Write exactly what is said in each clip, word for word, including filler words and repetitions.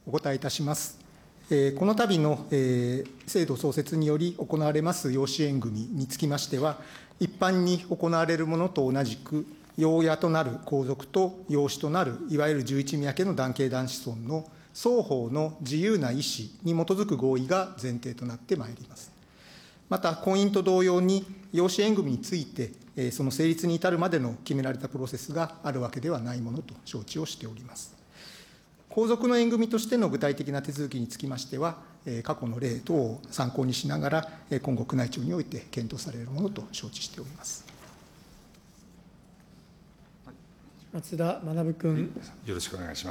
お答えいたします。えー、この度の、えー、制度創設により行われます養子縁組につきましては、一般に行われるものと同じく、養家となる皇族と養子となるいわゆる十一宮家の男系男子孫の双方の自由な意思に基づく合意が前提となってまいります。また、婚姻と同様に、養子縁組について、えー、その成立に至るまでの決められたプロセスがあるわけではないものと承知をしております。皇族の縁組としての具体的な手続きにつきましては、過去の例等を参考にしながら、今後、宮内庁において検討されるものと承知しております。 松田学君。 よろしくお願いします。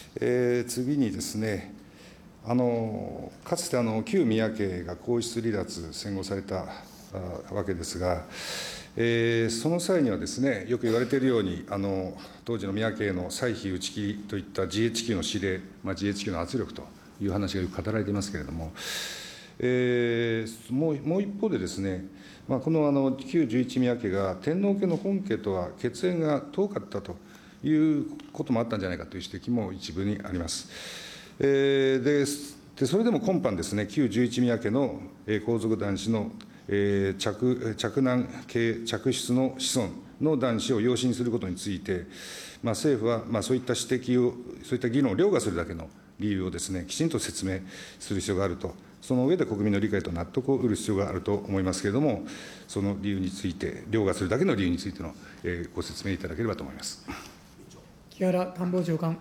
えー、次にですね、あのかつてあの旧宮家が皇室離脱、戦後されたわけですが、えー、その際にはですね、よく言われているように、あの当時の宮家の歳費打ち切りといった ジーエイチキュー の指令、まあ、ジーエイチキュー の圧力という話がよく語られていますけれども、えー、もうもう一方でですね、まあ、このあの旧十一宮家が天皇家の本家とは血縁が遠かったということもあったんじゃないかという指摘も一部にあります。えー、ででそれでも今般ですね、旧十一宮家の皇族男子のえー、嫡嫡男系嫡出の子孫の男子を養子にすることについて、まあ、政府はまあそういった指摘を、そういった議論を凌駕するだけの理由をですね、きちんと説明する必要があると、その上で国民の理解と納得を得る必要があると思いますけれども、その理由について、凌駕するだけの理由についての、えー、ご説明いただければと思います。 木原官房長官。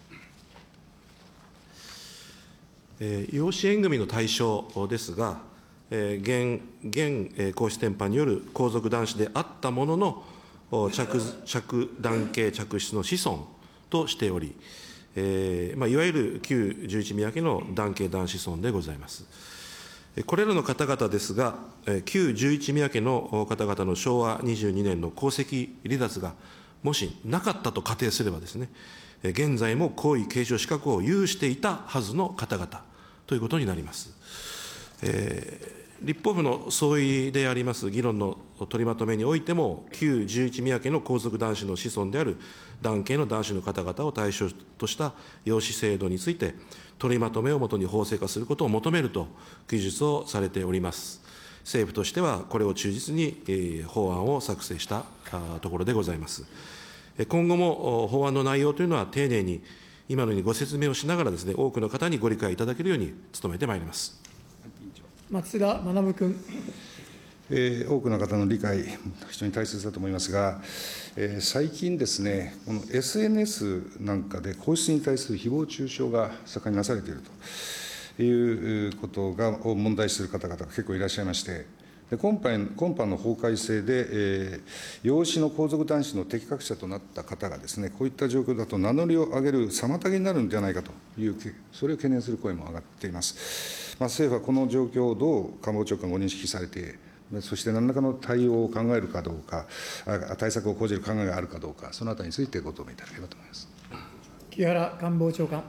えー、養子縁組の対象ですが、現現皇室典範による皇族男子であったものの、嫡嫡男系嫡出の子孫としており、えーまあ、いわゆる旧十一宮家の男系男子孫でございます。これらの方々ですが、旧十一宮家の方々のしょうわにじゅうにねんの皇籍離脱がもしなかったと仮定すればですね、現在も皇位継承資格を有していたはずの方々ということになります。えー立法府の総意であります議論の取りまとめにおいても、旧十一宮家の皇族男子の子孫である男系の男子の方々を対象とした養子制度について、取りまとめをもとに法制化することを求めると記述をされております。政府としては、これを忠実に、えー、法案を作成したところでございます。今後も法案の内容というのは丁寧に、今のようにご説明をしながらですね、多くの方にご理解いただけるように努めてまいります。 松田学君。 えー、多くの方の理解、非常に大切だと思いますが、えー、最近ですね、この エスエヌエス なんかで皇室に対する誹謗中傷が盛んになされているということがを問題視する方々が結構いらっしゃいまして、で今般今般の法改正で、えー、養子の皇族男子の適格者となった方がですね、こういった状況だと名乗りを上げる妨げになるんじゃないかという、それを懸念する声も上がっています。まあ、政府はこの状況をどう官房長官ご認識されて、そして何らかの対応を考えるかどうか、対策を講じる考えがあるかどうか、そのあたりについてご答弁いただければと思います。 木原官房長官。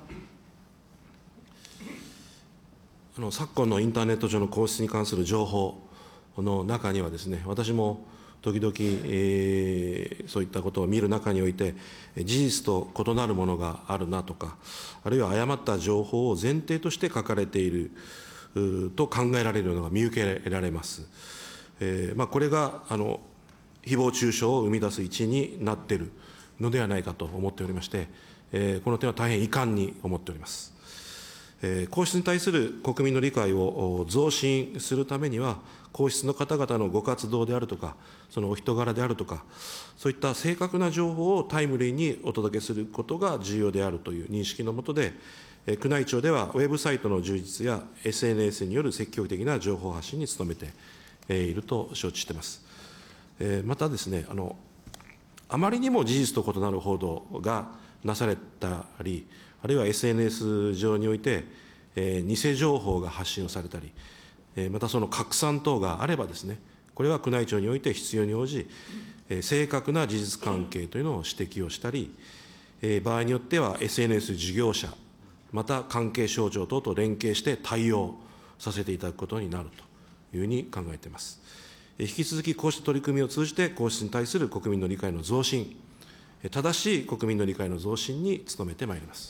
あの昨今のインターネット上の皇室に関する情報の中にはですね、私も時々、えー、そういったことを見る中において、事実と異なるものがあるなとか、あるいは誤った情報を前提として書かれていると考えられるのが見受けられます。えーまあ、これがあの誹謗中傷を生み出す一因になっているのではないかと思っておりまして、えー、この点は大変遺憾に思っております。えー、皇室に対する国民の理解を増進するためには、皇室の方々のご活動であるとか、そのお人柄であるとか、そういった正確な情報をタイムリーにお届けすることが重要であるという認識のもとで、えー、宮内庁ではウェブサイトの充実や エスエヌエス による積極的な情報発信に努めていると承知しています。えー、またですね、あの、あまりにも事実と異なる報道がなされたり、あるいは エスエヌエス 上において、えー、偽情報が発信をされたり、えー、またその拡散等があればですね、これは宮内庁において必要に応じ、えー、正確な事実関係というのを指摘をしたり、えー、場合によっては エスエヌエス 事業者、また関係省庁等と連携して対応させていただくことになるというふうに考えています。引き続きこうした取り組みを通じて、皇室に対する国民の理解の増進、正しい国民の理解の増進に努めてまいります。